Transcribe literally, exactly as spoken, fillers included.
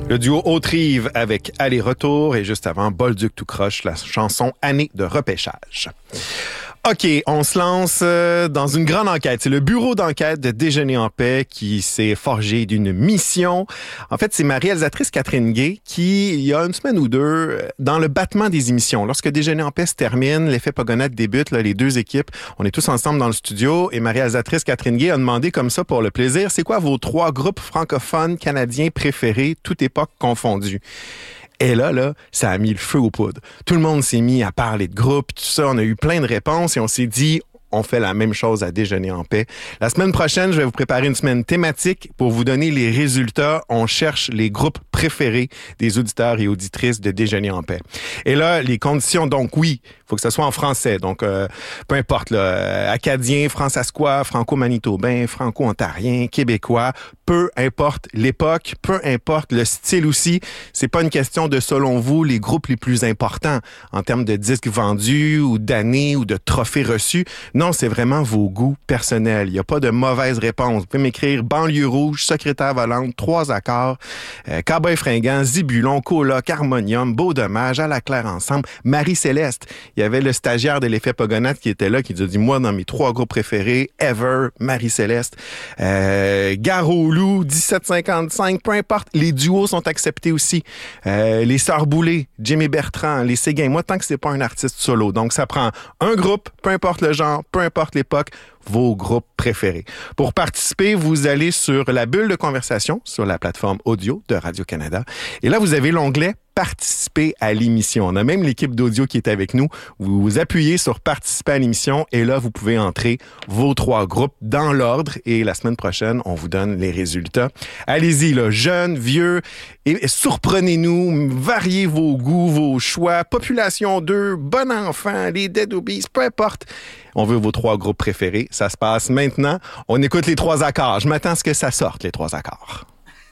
Le duo Autrive avec Aller-Retour et juste avant, Bolduc tout croche, la chanson Année de repêchage. OK, on se lance dans une grande enquête. C'est le bureau d'enquête de Déjeuner en paix qui s'est forgé d'une mission. En fait, c'est ma réalisatrice Catherine Gay qui, il y a une semaine ou deux, dans le battement des émissions, lorsque Déjeuner en paix se termine, l'effet Pogonade débute, là, les deux équipes, on est tous ensemble dans le studio et ma réalisatrice Catherine Gay a demandé comme ça pour le plaisir, c'est quoi vos trois groupes francophones canadiens préférés, toute époque confondue? Et là, là, ça a mis le feu aux poudres. Tout le monde s'est mis à parler de groupe, tout ça. On a eu plein de réponses et on s'est dit, on fait la même chose à Déjeuner en paix. La semaine prochaine, je vais vous préparer une semaine thématique pour vous donner les résultats. On cherche les groupes préférés des auditeurs et auditrices de Déjeuner en paix. Et là, les conditions, donc oui, il faut que ce soit en français. Donc, euh, peu importe, là, acadien, fransaskois, franco-manitobain, franco-ontarien, québécois, peu importe l'époque, peu importe le style aussi. C'est pas une question de, selon vous, les groupes les plus importants en termes de disques vendus ou d'années ou de trophées reçus. Non, c'est vraiment vos goûts personnels. Il n'y a pas de mauvaise réponse. Vous pouvez m'écrire Banlieue Rouge, Secrétaire volante, Trois accords, euh, Cowboy fringant, Zibulon, Coloc, Harmonium, Beau dommage, À la claire ensemble, Marie-Céleste. Il y avait le stagiaire de l'effet Pogonade qui était là, qui nous a dit, moi, dans mes trois groupes préférés, ever, Marie-Céleste. Euh, Gare au loup, dix-sept cinquante-cinq, peu importe. Les duos sont acceptés aussi. Euh, les Sœurs Boulay, Jimmy Bertrand, les Séguin. Moi, tant que c'est pas un artiste solo. Donc, ça prend un groupe, peu importe le genre, peu importe l'époque, vos groupes préférés. Pour participer, vous allez sur la bulle de conversation sur la plateforme audio de Radio-Canada. Et là, vous avez l'onglet participer à l'émission. On a même l'équipe d'audio qui est avec nous. Vous, vous appuyez sur participer à l'émission et là, vous pouvez entrer vos trois groupes dans l'ordre et la semaine prochaine, on vous donne les résultats. Allez-y, là, jeunes, vieux, et, et surprenez-nous, variez vos goûts, vos choix. Population deux, bon enfant, les Dead Obese, peu importe. On veut vos trois groupes préférés. Ça se passe maintenant. On écoute les trois accords. Je m'attends à ce que ça sorte, les trois accords.